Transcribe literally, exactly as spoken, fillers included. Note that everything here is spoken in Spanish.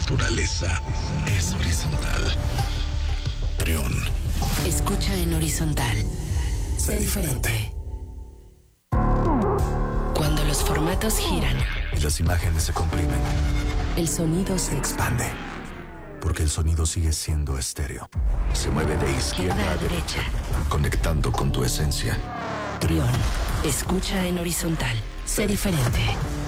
naturaleza es horizontal. Trión. Escucha en horizontal. Sé diferente. Cuando los formatos giran y las imágenes se comprimen, el sonido se expande. Porque el sonido sigue siendo estéreo. Se mueve de izquierda a derecha, conectando con tu esencia. Trión. Escucha en horizontal. Sé diferente.